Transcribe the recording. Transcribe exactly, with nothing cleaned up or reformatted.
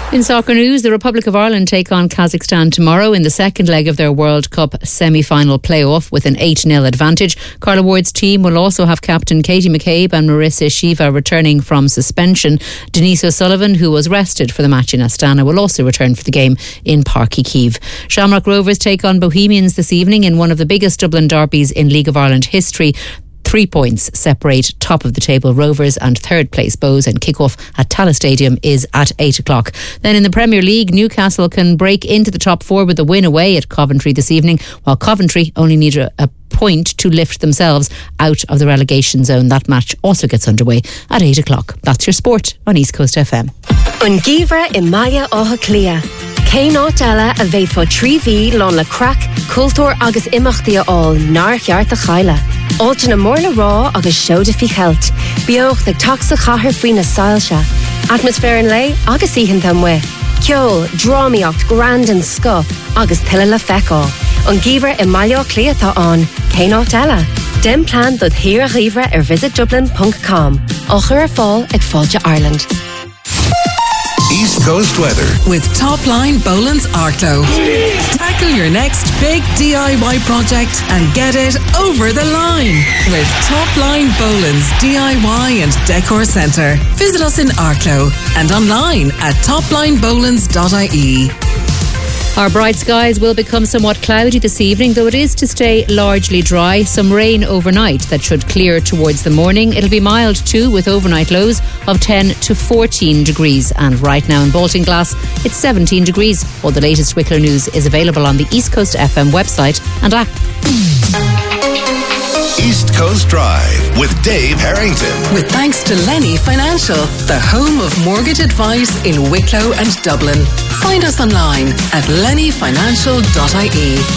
In soccer news, the Republic of Ireland take on Kazakhstan tomorrow in the second leg of their World Cup semi-final play-off with an eight nil advantage. Carla Ward's team will also have captain Katie McCabe and Marissa Shiva returning from suspension. Denise O'Sullivan, who was rested for the match in Astana, will also return for the game in Páirc Uí Chaoimh. Shamrock Rovers take on Bohemians this evening in one of the biggest Dublin derbies in League of Ireland history. Three points separate top of the table Rovers and third place Bows, and kick-off at Tallaght Stadium is at eight o'clock. Then in the Premier League, Newcastle can break into the top four with a win away at Coventry this evening, while Coventry only need a, a point to lift themselves out of the relegation zone. That match also gets underway at eight o'clock. That's your sport on East Coast F M. An gíomhra I mbaile átha clia. Cé nát eile a bheith fo trí bhí lán le crack, cultúr agus imachtaí all nar cheart a chaile. Áilte na mórla rá agus seoda fi cheilt. Beoch ag taxa chathair faoin na sailse. Atmosfér an lei agus íhan tam we. Ceol, drámaíocht, grand an sco agus tuile le feicáil. An gíomhra I mbaile átha clia tá an cé nát eile. Den plan dod hir a ghíomhra ar visit dublin dot com. Ochar ar fáil ag fáilte Ireland. East Coast weather with Topline Boland's Arklow. Tackle your next big D I Y project and get it over the line with Topline Boland's D I Y and Decor Centre. Visit us in Arklow and online at topline bolands dot I E. Our bright skies will become somewhat cloudy this evening, though it is to stay largely dry. Some rain overnight that should clear towards the morning. It'll be mild too, with overnight lows of ten to fourteen degrees. And right now in Baltinglass, it's seventeen degrees. All the latest Wicklow news is available on the East Coast F M website and app. East Coast Drive with Dave Harrington. With thanks to Lenny Financial, the home of mortgage advice in Wicklow and Dublin. Find us online at lenny financial dot I E.